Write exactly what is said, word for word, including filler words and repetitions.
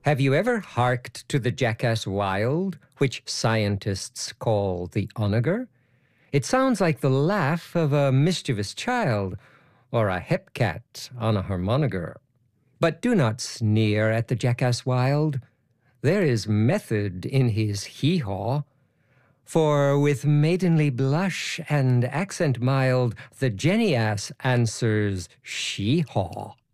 Have you ever harked to the jackass wild, which scientists call the onager? It sounds like the laugh of a mischievous child or a hepcat on a harmonica. But do not sneer at the jackass wild. There is method in his hee-haw. For with maidenly blush and accent mild, the jenny-ass answers she-haw.